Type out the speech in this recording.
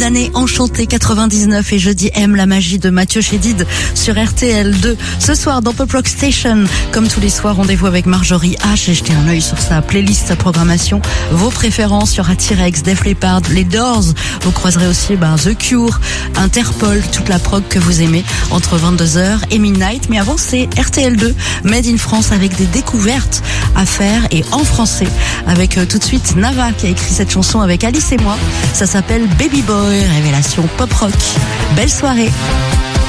année enchantée 99 et jeudi aime la magie de Mathieu Chédid sur RTL2. Ce soir dans Pop Rock Station, comme tous les soirs, rendez-vous avec Marjorie H. Et jetez un œil sur sa playlist, sa programmation. Vos préférences, il y aura T-Rex, Def Leppard, les Doors. Vous croiserez aussi The Cure, Interpol, toute la prog que vous aimez entre 22h et midnight. Mais avant, c'est RTL2, Made in France, avec des découvertes à faire et en français. Avec tout de suite Nava qui a écrit cette chanson avec Alice et moi. Ça s'appelle Baby Boy, révélation pop rock. Belle soirée.